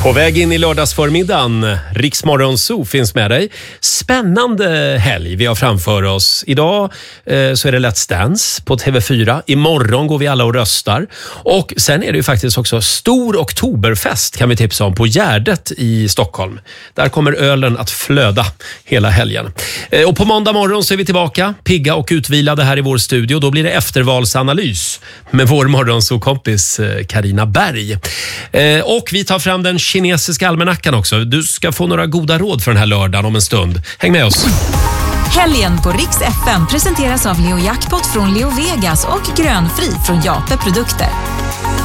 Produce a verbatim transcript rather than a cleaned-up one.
På väg in i lördagsförmiddagen. Riksmorgon Zoo finns med dig. Spännande helg vi har framför oss. Idag eh, så är det Let's Dance på T V fyra. Imorgon går vi alla och röstar. Och sen är det ju faktiskt också stor oktoberfest kan vi tipsa om på Gärdet i Stockholm. Där kommer ölen att flöda hela helgen. Eh, och på måndag morgon så är vi tillbaka. Pigga och utvilade här i vår studio. Då blir det eftervalsanalys med vår morgonzoo-kompis Carina Berg. Eh, och vi tar fram den kinesiska almanackan också. Du ska få några goda råd för den här lördagen om en stund. Häng med oss. Helgen på Rix F M presenteras av Leo Jackpot från Leo Vegas och Grönfri från Jape Produkter.